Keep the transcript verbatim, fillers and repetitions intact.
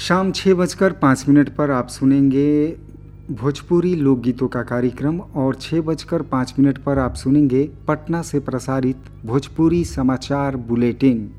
शाम छः बजकर पाँच मिनट पर आप सुनेंगे भोजपुरी लोकगीतों का कार्यक्रम और छः बजकर पाँच मिनट पर आप सुनेंगे पटना से प्रसारित भोजपुरी समाचार बुलेटिन।